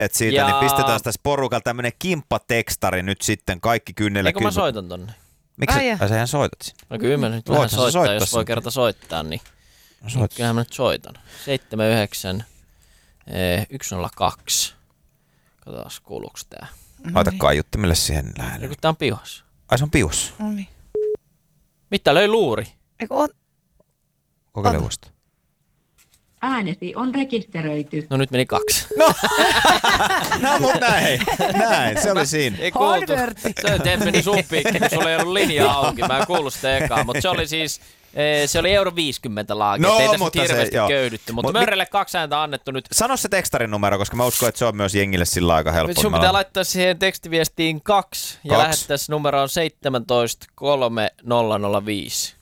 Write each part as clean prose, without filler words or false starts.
että siitä niin pistetään tässä porukalla tämmönen kimppatekstari nyt sitten kaikki kynnellä. Eikö mä soitan tonne? Miksi sähän soitat sinne? No kyllä mä nyt vähän soittaa, jos voi kerta soittaa, niin kyllähän mä nyt soitan. 79 102. Katsotaan, kuuluuks tää. Laita kaiuttimelle siihen lähelle. Eikö tää on pihassa? Ai se on piussa. No niin. Mitä löi luuri? Eikö on? Kokeile uudestaan. Äänesi on rekisteröity. No nyt meni 2. No mut näin, se oli siinä. Ei kuultu. Se meni sun piikki, kun sulla ei ollut linjaa auki. Mä en kuullut sitä ekaa, mutta se oli siis... Se oli euro 50 laaki, ei tässä nyt hirveästi köydytty, mutta Mörrelle 2 ääntä annettu nyt. Sano se tekstarin numero, koska mä uskon, että se on myös jengille silla aika helppo. Sun pitää laittaa siihen tekstiviestiin 2 ja lähettäisiin numeroon 173005.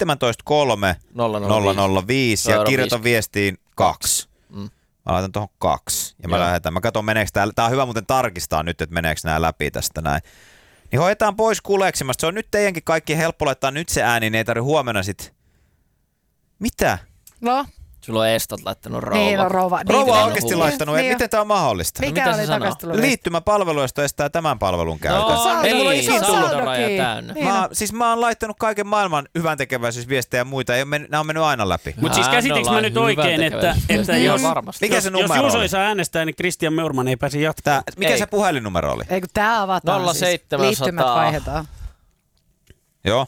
173005 ja kirjoitan viestiin 2. Mä laitan tuohon 2 ja mä lähetän. Mä katson meneekö tää on hyvä muuten tarkistaa nyt, että meneekö nää läpi tästä näin. Niin hoidetaan pois kuleksimasta. Se on nyt teidänkin kaikki helppo laittaa nyt se ääni, niin ei tarvitse huomenna sit. Mitä? No? Sulla on Estot laittanut rouva. Niin on rouva. Rouva on oikeasti laittanut. Niin miten tää on mahdollista? Mikä oli takaisin? Liittymäpalveluista estää tämän palvelun käytön. No, ei, saldoraja täynnä. Mä oon laittanut kaiken maailman hyvän tekeväisyysviestejä ja muita. Nämä on mennyt aina läpi. Mutta siis käsitinkö mä nyt oikein, että jos Juuso ei saa äänestää, niin Christian Meurman ei pääse jatkaa. Mikä se puhelinnumero oli? Ei kun tää avataan 0700. Liittymät vaihdetaan. Joo.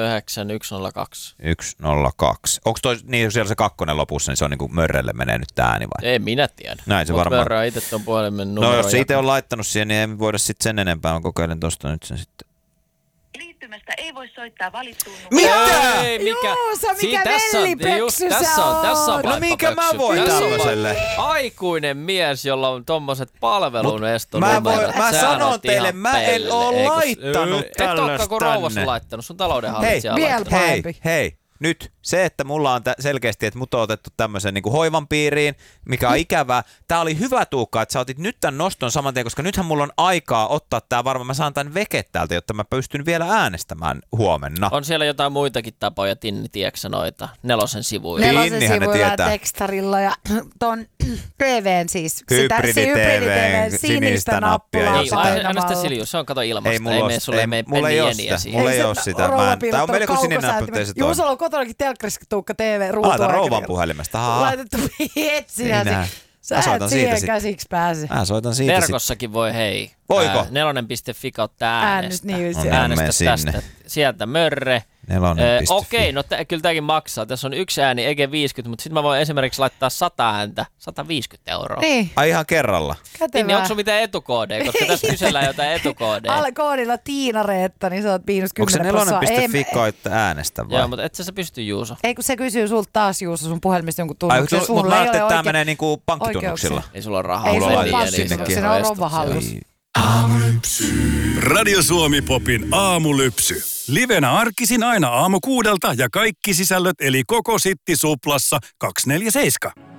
79102. 102. Onko toi niin siellä se 2 lopussa, niin se on niinku Mörrelle menee nyt tää ääni vai? Ei minä tiedä. Näin se varmaan. Mörrä itse ton puhelimen numero. No jos se itse on laittanut siihen, niin ei voida sitten sen enempää. Mä kokeilen tosta nyt sen sitten. Liittymästä ei voi soittaa valittuun Mitä? Ei, mikä? Juuso, mikä vellipöksy sä oot? No minkä mä voin tämmöiselle? Aikuinen mies, jolla on tommoset palvelun eston mä sanon teille, mä en oo laittanut tällaista tänne. Et kun rouvassa laittanut, sun taloudenhallitsija on laittanut. Hei. Nyt se, että mulla on selkeästi, että mut on otettu tämmöisen niin kuin hoivan piiriin, mikä on ikävää. Tää oli hyvä Tuukka, että sä otit nyt tämän noston saman tien, koska nythän mulla on aikaa ottaa tää varmaan. Mä saan tän veke täältä, jotta mä pystyn vielä äänestämään huomenna. On siellä jotain muitakin tapoja, Tinni, tiedätkö noita? Nelosen sivuilla. Nelosen sivuilla ja tekstarilla ja ton TVn siis. Hybridi-TVn sinistä nappia. Äänestä Silju, se on kato ilmasta. Ei mulla ei oo sitä. Tää on meillä kuin sininen nappi, ei se toimi. Juusolla on kotonakin telkkarissa Tuukka TV-ruutu. Laita rouvan puhelimesta. Laitettu etsiä. Sä et siihen käsiksi pääse. Mä soitan siitä. Verkossakin voi hei. Voiko? 4.fi kautta äänestä. Äänestä tästä. Sieltä Mörre. Okei, no kyllä tämäkin maksaa. Tässä on yksi ääni, EG 50, mutta sitten mä voin esimerkiksi laittaa 100 ääntä, 150 €. Niin. Ai ihan kerralla? Kätevää. Niin, onko sun mitään etukoodeja, koska tässä kysellään jotain etukoodeja. Alle koodilla Tiina Reetta, niin sä oot -10%. Onko se 4.fi koittaa äänestä vai? Joo, mutta et sä pysty Juuso. Ei kun se kysyy sulta taas Juuso sun puhelimesta jonkun tunnuksen. Mutta mä ajattelin, että tää menee niinku pankkitunnuksilla. Ei sulla ole rahaa. Ei sulla ole pankkitunnuksilla, on rouva hallus. Aamulypsy. Radio Suomi Popin aamulypsy. Livenä arkisin aina aamu 6 ja kaikki sisällöt eli koko Sitti Suplassa 247.